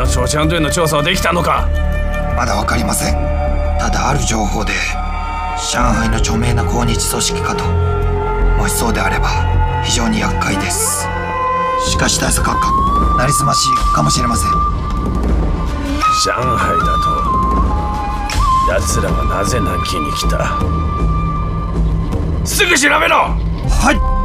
小チャンドゥへの調査はできたのか？ まだ分かりません。ただある情報で上海の著名な抗日組織かと。もしそうであれば非常に厄介です。しかし大阪かなりすましかもしれません。 上海だと奴らはなぜ南京に来た？すぐ調べろ！ はい。